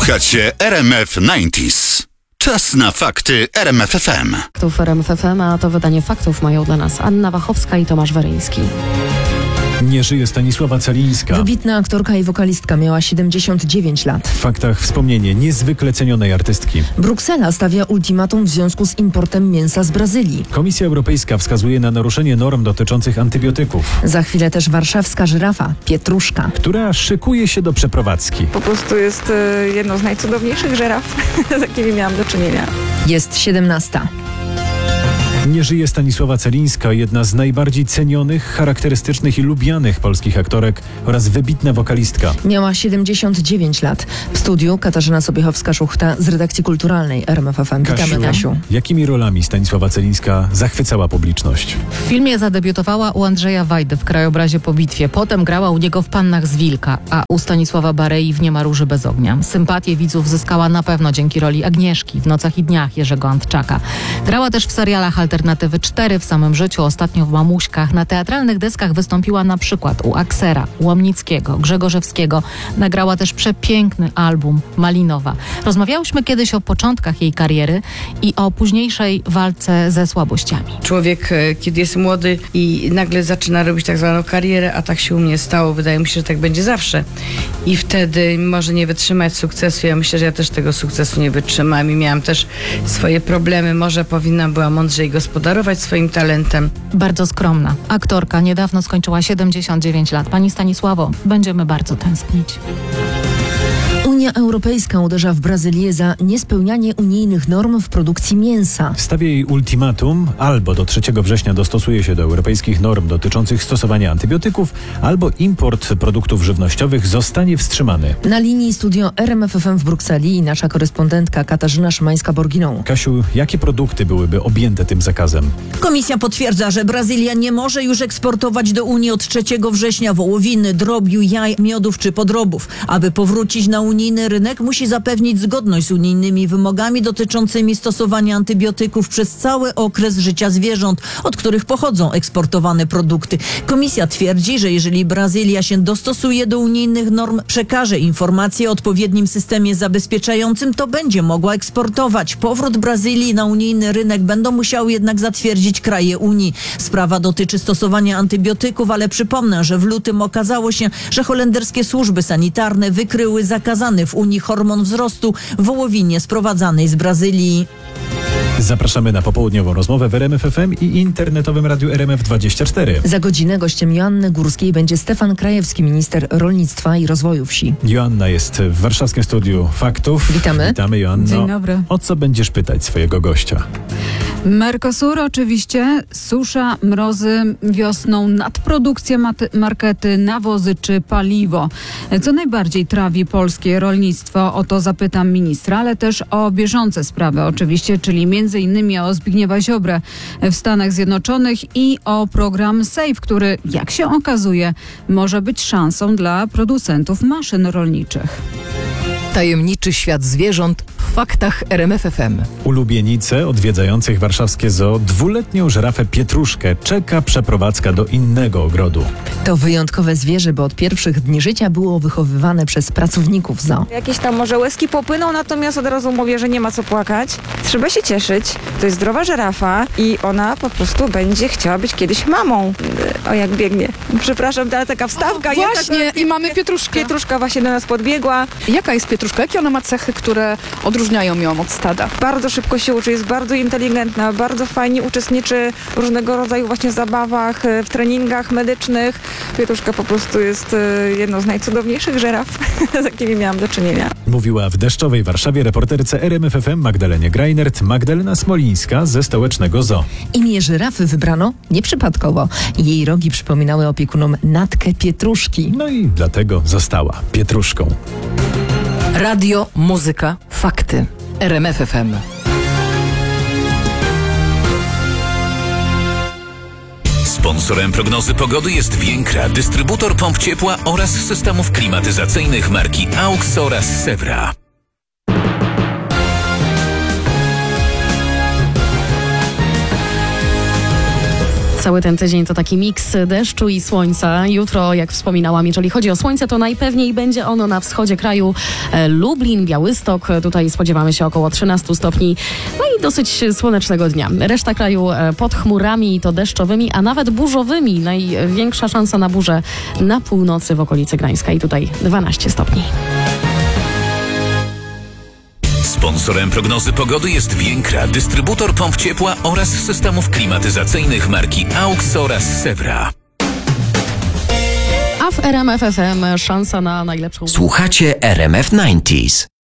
Słuchacie RMF 90s. Czas na fakty RMF FM. Faktów RMF FM, a to wydanie faktów mają dla nas Anna Wachowska i Tomasz Weryński. Nie żyje Stanisława Celińska. Wybitna aktorka i wokalistka, miała 79 lat. W faktach wspomnienie niezwykle cenionej artystki. Bruksela stawia ultimatum w związku z importem mięsa z Brazylii. Komisja Europejska wskazuje na naruszenie norm dotyczących antybiotyków. Za chwilę też warszawska żyrafa, Pietruszka. Która szykuje się do przeprowadzki. Po prostu jest jedną z najcudowniejszych żyraf, z jakimi miałam do czynienia. Jest 17. Nie żyje Stanisława Celińska, jedna z najbardziej cenionych, charakterystycznych i lubianych polskich aktorek oraz wybitna wokalistka. Miała 79 lat. W studiu Katarzyna Sobiechowska-Szuchta z redakcji kulturalnej RMF FM. Witamy, Kasiu. Jakimi rolami Stanisława Celińska zachwycała publiczność? W filmie zadebiutowała u Andrzeja Wajdy w Krajobrazie po bitwie. Potem grała u niego w Pannach z Wilka, a u Stanisława Barei w Nie ma róży bez ognia. Sympatię widzów zyskała na pewno dzięki roli Agnieszki w Nocach i dniach Jerzego Antczaka. Grała też w serialach Alternatywy 4, w samym życiu, ostatnio w Mamuśkach. Na teatralnych deskach wystąpiła na przykład u Aksera, Łomnickiego, Grzegorzewskiego. Nagrała też przepiękny album Malinowa. Rozmawiałyśmy kiedyś o początkach jej kariery i o późniejszej walce ze słabościami. Człowiek, kiedy jest młody i nagle zaczyna robić tak zwaną karierę, a tak się u mnie stało, wydaje mi się, że tak będzie zawsze. I wtedy może nie wytrzymać sukcesu. Ja myślę, że ja też tego sukcesu nie wytrzymałam i miałam też swoje problemy. Może powinnam była mądrzej gospodarować swoim talentem. Bardzo skromna aktorka, niedawno skończyła 79 lat. Pani Stanisławo, będziemy bardzo tęsknić. Unia Europejska uderza w Brazylię za niespełnianie unijnych norm w produkcji mięsa. Stawia jej ultimatum: albo do 3 września dostosuje się do europejskich norm dotyczących stosowania antybiotyków, albo import produktów żywnościowych zostanie wstrzymany. Na linii studio RMF FM w Brukseli i nasza korespondentka Katarzyna Szymańska-Borginą. Kasiu, jakie produkty byłyby objęte tym zakazem? Komisja potwierdza, że Brazylia nie może już eksportować do Unii od 3 września wołowiny, drobiu, jaj, miodów czy podrobów. Aby powrócić na unijny rynek, musi zapewnić zgodność z unijnymi wymogami dotyczącymi stosowania antybiotyków przez cały okres życia zwierząt, od których pochodzą eksportowane produkty. Komisja twierdzi, że jeżeli Brazylia się dostosuje do unijnych norm, przekaże informacje o odpowiednim systemie zabezpieczającym, to będzie mogła eksportować. Powrót Brazylii na unijny rynek będą musiały jednak zatwierdzić kraje Unii. Sprawa dotyczy stosowania antybiotyków, ale przypomnę, że w lutym okazało się, że holenderskie służby sanitarne wykryły zakazany w Unii hormon wzrostu w wołowinie sprowadzanej z Brazylii. Zapraszamy na popołudniową rozmowę w RMF FM i internetowym radiu RMF24. Za godzinę gościem Joanny Górskiej będzie Stefan Krajewski, minister rolnictwa i rozwoju wsi. Joanna jest w warszawskim studiu faktów. Witamy. Witamy, Joanno. Dzień dobry. O co będziesz pytać swojego gościa? Mercosur oczywiście, susza, mrozy, wiosną nadprodukcja markety, nawozy czy paliwo. Co najbardziej trawi polskie rolnictwo? O to zapytam ministra, ale też o bieżące sprawy oczywiście, czyli między innymi o Zbigniewa Ziobrę w Stanach Zjednoczonych i o program SAFE, który, jak się okazuje, może być szansą dla producentów maszyn rolniczych. Tajemniczy świat zwierząt w faktach RMF FM. Ulubienice odwiedzających warszawskie zoo 2-letnią żyrafę Pietruszkę czeka przeprowadzka do innego ogrodu. To wyjątkowe zwierzę, bo od pierwszych dni życia było wychowywane przez pracowników zoo. Jakieś tam może łezki popłyną, natomiast od razu mówię, że nie ma co płakać. Trzeba się cieszyć. To jest zdrowa żyrafa i ona po prostu będzie chciała być kiedyś mamą. O, jak biegnie. Przepraszam, ale taka wstawka. Właśnie, i mamy Pietruszkę. Pietruszka właśnie do nas podbiegła. Jaka jest Pietruszka? Jakie ona ma cechy, które odróżniają ją od stada? Bardzo szybko się uczy, jest bardzo inteligentna, bardzo fajnie uczestniczy w różnego rodzaju właśnie zabawach, w treningach medycznych. Pietruszka po prostu jest jedną z najcudowniejszych żyraf, z jakimi miałam do czynienia. Mówiła w deszczowej Warszawie reporterce RMF FM Magdalenie Greinert Magdalena Smolińska ze stołecznego zoo. Imię żyrafy wybrano nieprzypadkowo. Jej rogi przypominały opiekunom Natkę Pietruszki. No i dlatego została Pietruszką. Radio, muzyka, fakty. RMF FM. Sponsorem prognozy pogody jest Więkra, dystrybutor pomp ciepła oraz systemów klimatyzacyjnych marki AUX oraz Sewra. Cały ten tydzień to taki miks deszczu i słońca. Jutro, jak wspominałam, jeżeli chodzi o słońce, to najpewniej będzie ono na wschodzie kraju. Lublin, Białystok, tutaj spodziewamy się około 13 stopni. No i dosyć słonecznego dnia. Reszta kraju pod chmurami, to deszczowymi, a nawet burzowymi. Największa szansa na burzę na północy w okolicy Gdańska i tutaj 12 stopni. Sponsorem prognozy pogody jest Więkra, dystrybutor pomp ciepła oraz systemów klimatyzacyjnych marki AUX oraz Sewra. A w RMF FM szansa na najlepszą... Słuchacie RMF 90s.